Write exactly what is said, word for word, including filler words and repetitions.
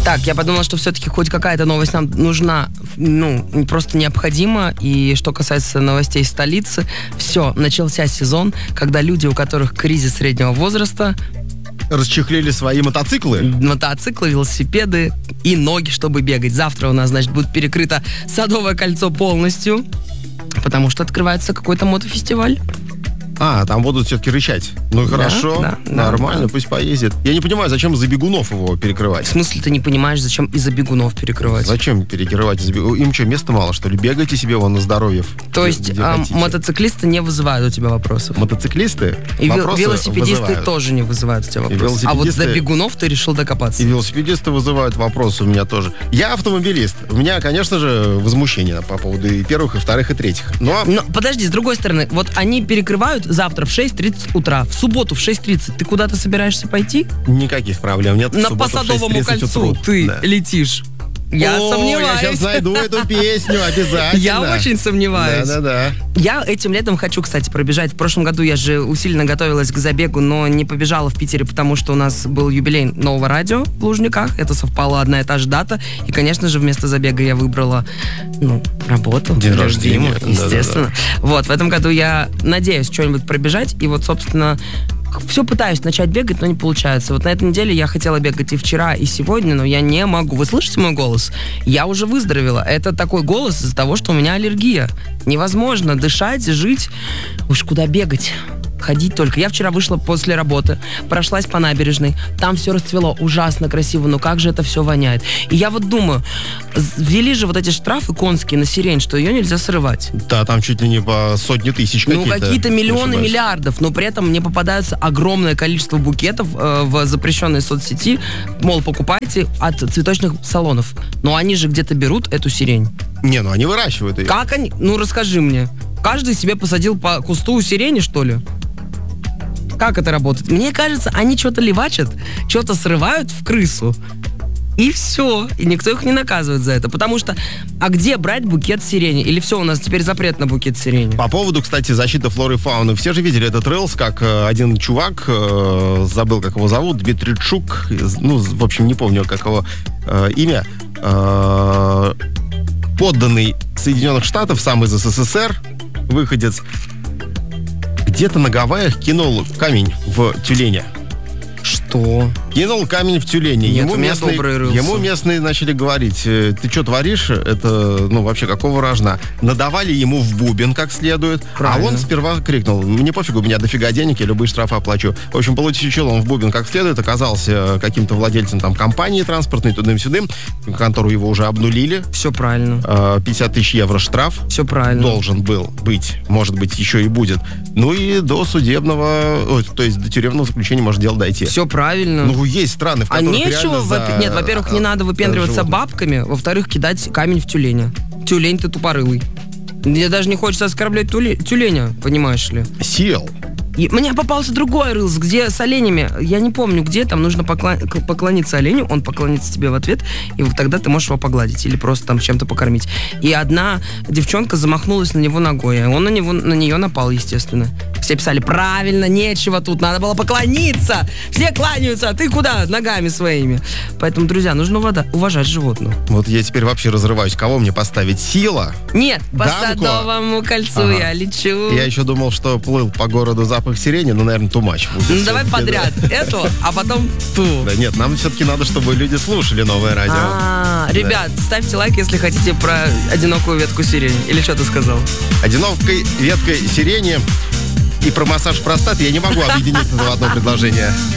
Так, я подумала, что все-таки хоть какая-то новость нам нужна, ну, просто необходима. И что касается новостей столицы, все, начался сезон, когда люди, у которых кризис среднего возраста, расчехлили свои мотоциклы. Мотоциклы, велосипеды и ноги, чтобы бегать. Завтра у нас, значит, будет перекрыто Садовое кольцо полностью, потому что открывается какой-то мотофестиваль. А, там будут все-таки рычать. Ну, Да, хорошо, да, нормально, да. пусть поездит. Я не понимаю, зачем из-за бегунов его перекрывать? В смысле, ты не понимаешь, зачем из-за бегунов перекрывать? Зачем перекрывать из-за бегунов? Им что, места мало, что ли? Бегайте себе вон на здоровье. То есть а, мотоциклисты не вызывают у тебя вопросов? Мотоциклисты И вопросы велосипедисты вызывают. тоже не вызывают у тебя И вопросов. А вот велосипедисты- до бегунов ты решил докопаться. И велосипедисты вызывают вопросы у меня тоже. Я автомобилист. У меня, конечно же, возмущение по поводу и первых, и вторых, и третьих. Но Но подожди, с другой стороны, вот они перекрывают завтра в шесть тридцать утра, в субботу в шесть тридцать. Ты куда-то собираешься пойти? никаких проблем нет. В На субботу по в Садовому шесть тридцать кольцу утру. ты Да. летишь. Я О, сомневаюсь. я сейчас найду эту песню обязательно. Я очень сомневаюсь. Да-да-да. Я этим летом хочу, кстати, пробежать. В прошлом году я же усиленно готовилась к забегу, но не побежала в Питере, потому что у нас был юбилей нового радио в Лужниках. Это совпала одна и та же дата. И, конечно же, вместо забега я выбрала, ну, работу. День любимую, рождения. естественно. Вот, в этом году я надеюсь что-нибудь пробежать. И вот, собственно, все пытаюсь начать бегать, но не получается. Вот на этой неделе я хотела бегать и вчера, и сегодня, но я не могу. Вы слышите мой голос? Я уже выздоровела. Это такой голос из-за того, что у меня аллергия. Невозможно дышать, жить. Уж куда бегать? Ходить только. Я вчера вышла после работы, прошлась по набережной, там все расцвело ужасно красиво, но как же это все воняет. И я вот думаю, ввели же вот эти штрафы конские на сирень, что ее нельзя срывать. Да, там чуть ли не по сотни тысяч Ну, какие-то. какие-то миллионы, ошибаюсь. миллиардов, но при этом мне попадается огромное количество букетов э, в запрещенной соцсети, мол, покупайте от цветочных салонов. Но они же где-то берут эту сирень. Не, ну они выращивают ее. Как они? Ну, расскажи мне. Каждый себе посадил по кусту сирени, что ли? Как это работает? Мне кажется, они что-то левачат, что-то срывают в крысу. И все. И никто их не наказывает за это. Потому что, а где брать букет сирени? Или все, у нас теперь запрет на букет сирени? По поводу, кстати, защиты флоры и фауны. Все же видели этот рилс, как э, один чувак, э, забыл, как его зовут, Дмитричук, из- ну, в общем, не помню, как его э, имя, э, подданный Соединенных Штатов, сам из СССР, выходец, где-то на Гавайях кинул камень в тюленя. Что? Кинул камень в тюленя. Нет, ему, у меня местные, добрый рылся. ему местные начали говорить: «Э, ты что творишь? Это, ну, вообще, какого рожна?» Надавали ему в бубен как следует. Правильно. А он сперва крикнул: мне пофигу, у меня дофига денег, я любые штрафы оплачу. В общем, получил он в бубен как следует, оказался каким-то владельцем там компании транспортной, тудым-сюдым, которую его уже обнулили. Все правильно. Э, пятьдесят тысяч евро штраф. Все правильно. Должен был быть, может быть, еще и будет. Ну и до судебного, ой, то есть до тюремного заключения может дело дойти. Все правильно. Ну, есть страны, в А которых нечего, реально за, во- нет, во-первых, не надо выпендриваться животных. бабками, во-вторых, кидать камень в тюленя. Тюлень ты тупорылый. Мне даже не хочется оскорблять тюле- тюленя, понимаешь ли. Сел. И мне попался другой рылс, где с оленями, я не помню где, там нужно покла- к- поклониться оленю, он поклонится тебе в ответ, и вот тогда ты можешь его погладить или просто там чем-то покормить. И одна девчонка замахнулась на него ногой, и он на, него, на нее напал, естественно. Все писали: правильно, нечего тут, надо было поклониться, все кланяются, а ты куда ногами своими? Поэтому, друзья, нужно увада- уважать животных. Вот я теперь вообще разрываюсь. Кого мне поставить? Сила? Нет, по Дамку? Садовому кольцу Ага. я лечу. Я еще думал, что плыл по городу запах сирени, но, наверное, too much будет. Ну давай Всё-таки, подряд эту, а потом ту. Да. Да нет, нам все-таки надо, чтобы люди слушали новое радио. А, ребят, ставьте лайк, если хотите про одинокую ветку сирени. Или что ты сказал? Одинокой веткой сирени и про массаж простаты я не могу объединить в одно предложение.